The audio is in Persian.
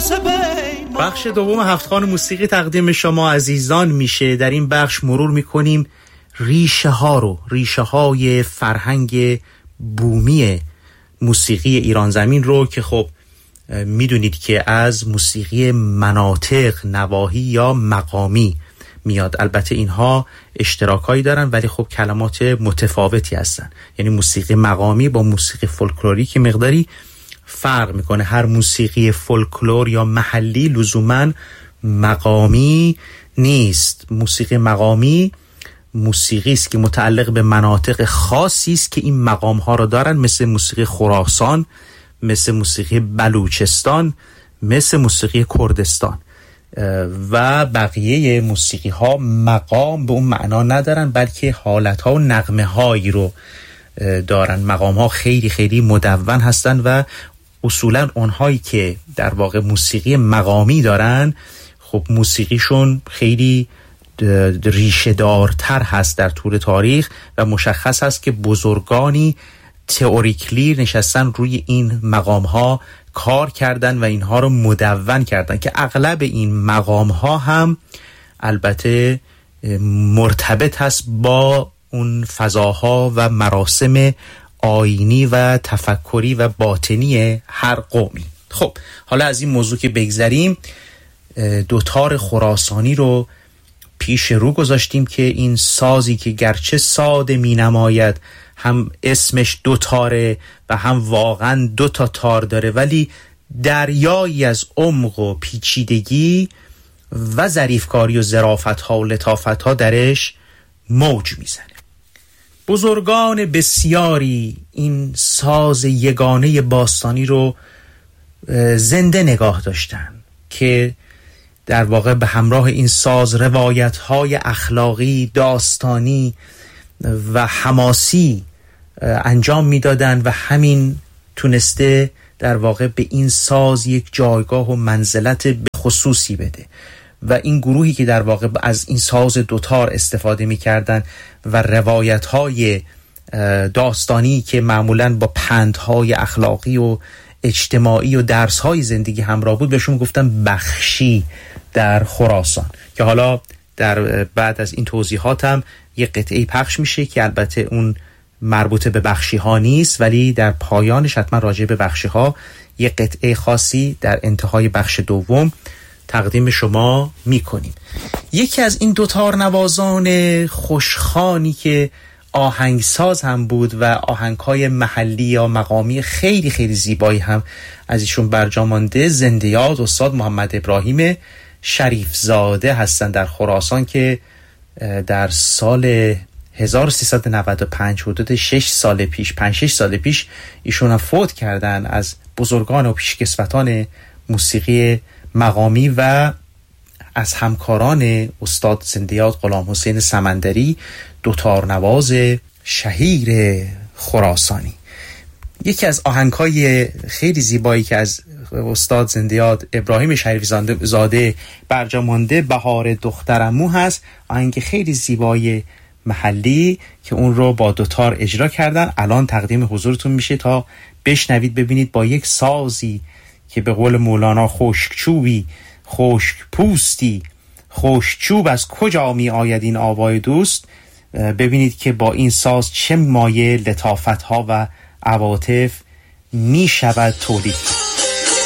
بخش دوم هفتخوان موسیقی تقدیم شما عزیزان میشه. در این بخش مرور میکنیم ریشه های فرهنگ بومی موسیقی ایران زمین رو که خب میدونید که از موسیقی مناطق نواحی یا مقامی میاد. البته اینها اشتراکایی دارن ولی خب کلمات متفاوتی هستن. یعنی موسیقی مقامی با موسیقی فولکلوریک مقداری فرق میکنه. هر موسیقی فولکلور یا محلی لزوماً مقامی نیست. موسیقی مقامی موسیقی است که متعلق به مناطق خاصی است که این مقام ها رو دارن، مثل موسیقی خراسان، مثل موسیقی بلوچستان، مثل موسیقی کردستان. و بقیه موسیقی ها مقام به اون معنا ندارن بلکه حالت ها و نغمه هایی رو دارن. مقام ها خیلی خیلی مدون هستن و اصولا اونهایی که در واقع موسیقی مقامی دارن خب موسیقیشون خیلی ریشه دارتر هست در طول تاریخ و مشخص هست که بزرگانی تئوریکلی نشستن روی این مقام ها کار کردن و اینها رو مدون کردن که اغلب این مقام ها هم البته مرتبط هست با اون فضاها و مراسم آیینی و تفکری و باطنی هر قومی. خب حالا از این موضوع که بگذریم، دوتار خراسانی رو پیش رو گذاشتیم که این سازی که گرچه ساده می نماید، هم اسمش دوتاره و هم واقعا دوتا تار داره، ولی دریایی از عمق و پیچیدگی و ظریفکاری و ظرافت‌ها و لطافت‌ها درش موج میزنه. بزرگان بسیاری این ساز یگانه باستانی رو زنده نگاه داشتن که در واقع به همراه این ساز روایت‌های اخلاقی، داستانی و حماسی انجام میدادن و همین تونسته در واقع به این ساز یک جایگاه و منزلت خصوصی بده. و این گروهی که در واقع از این ساز دوتار استفاده میکردن و روایت‌های داستانی که معمولاً با پندهای اخلاقی و اجتماعی و درس‌های زندگی همراه بود بهشون گفتن بخشی در خراسان، که حالا در بعد از این توضیحاتم یه قطعه پخش میشه که البته اون مربوط به بخشی ها نیست، ولی در پایانش حتما راجع به بخشی ها یه قطعه خاصی در انتهای بخش دوم تقدیم شما میکنیم. یکی از این دوتار نوازان خوشخوانی که آهنگساز هم بود و آهنگ‌های محلی یا مقامی خیلی خیلی زیبایی هم از ایشون برجا مانده، زنده یاد استاد محمد ابراهیم شریف زاده هستند در خراسان که در سال 1395 حدود 5-6 سال پیش ایشون هم فوت کردن. از بزرگان و پیشکسوتان موسیقی مقامی و از همکاران استاد زنده یاد غلام حسین سمندری، دوتار نواز شهیر خراسانی. یکی از آهنگ‌های خیلی زیبایی که از استاد زنده یاد ابراهیم شریف زاده برجا مانده بهار دخترمو هست، آهنگ خیلی زیبای محلی که اون رو با دوتار اجرا کردن. الان تقدیم حضورتون میشه تا بشنوید، ببینید با یک سازی که به قول مولانا خشکچوبی، خشک پوستی، خشکچوب از کجا می آید این آوای دوست. ببینید که با این ساز چه مایه لطافت ها و عواطف می شود تولید.